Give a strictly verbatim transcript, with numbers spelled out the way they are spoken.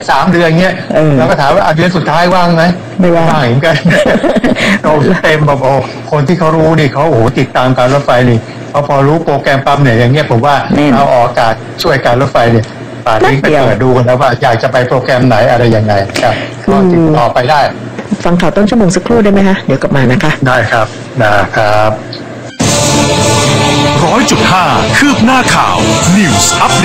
สามเดือนเงี้ยเราก็ถามว่าเดือนสุดท้ายว่างไหมไม่ว่างเหมือนกันเราเต็มแบบโอ้คนที่เขารู้นี่เขาโอ้โหติดตามการรถไฟนี่พอพอรู้โปรแกรมปั๊มเนี่ยอย่างเงี้ยผมว่าเราออกอากาศช่วยการรถไฟเนี่ยป่านนี้ไปเปิดดูกันแล้วว่าอยากจะไปโปรแกรมไหนอะไรยังไงครับก็ติดต่อไปได้ฟังข่าวต้นชั่วโมงสักครู่ได้ไหมคะเดี๋ยวกลับมานะคะได้ครับนะครับร้อยจุดห้าคืบหน้าข่าว News Update